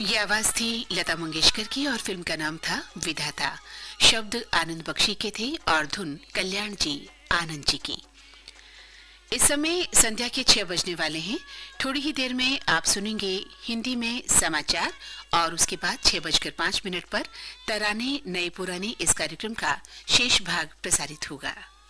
ये आवाज थी लता मंगेशकर की और फिल्म का नाम था विधाता। शब्द आनंद बख्शी के थे और धुन कल्याण जी आनंद जी की। इस समय संध्या के 6 बजने वाले हैं। थोड़ी ही देर में आप सुनेंगे हिंदी में समाचार और उसके बाद 6:05 पर तराने नए पुराने इस कार्यक्रम का शेष भाग प्रसारित होगा।